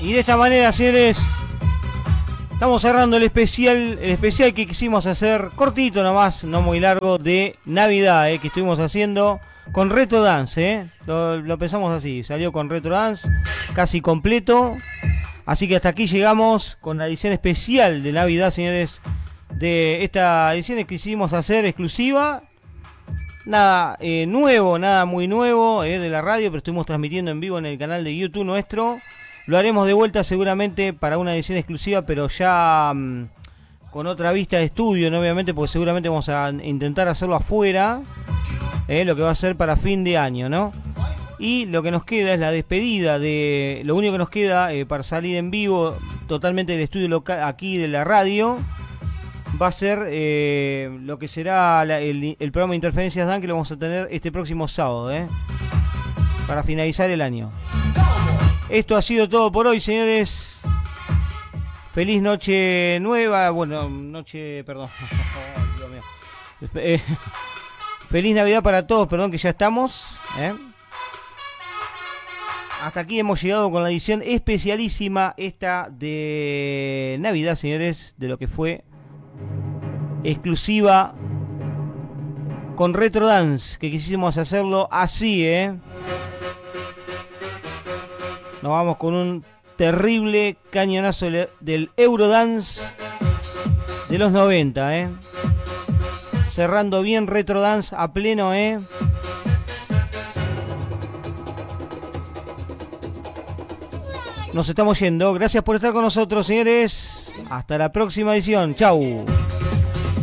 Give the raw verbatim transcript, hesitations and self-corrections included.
Y de esta manera, señores, estamos cerrando el especial, el especial que quisimos hacer cortito nomás, no muy largo, de Navidad, eh, que estuvimos haciendo con Retro Dance, eh. Lo, lo pensamos así, salió con Retro Dance, casi completo. Así que hasta aquí llegamos con la edición especial de Navidad, señores, de esta edición que quisimos hacer exclusiva. Nada eh, nuevo, nada muy nuevo eh, de la radio, pero estuvimos transmitiendo en vivo en el canal de YouTube nuestro. Lo haremos de vuelta seguramente para una edición exclusiva, pero ya mmm, con otra vista de estudio, ¿no? Obviamente, porque seguramente vamos a intentar hacerlo afuera, eh, lo que va a ser para fin de año, ¿no? Y lo que nos queda es la despedida de... Lo único que nos queda eh, para salir en vivo totalmente del estudio local aquí de la radio va a ser eh, lo que será la, el, el programa Interferencias Dan, que lo vamos a tener este próximo sábado, ¿eh? Para finalizar el año. Esto ha sido todo por hoy, señores. Feliz noche nueva. Bueno, noche... Perdón. Dios mío. Eh, feliz Navidad para todos, perdón que ya estamos, ¿eh? Hasta aquí hemos llegado con la edición especialísima esta de Navidad, señores, de lo que fue exclusiva con Retro Dance, que quisimos hacerlo así, ¿eh? Nos vamos con un terrible cañonazo del Eurodance de los noventa, ¿eh? Cerrando bien Retro Dance a pleno, ¿eh? Nos estamos yendo. Gracias por estar con nosotros, señores. Hasta la próxima edición. Chau.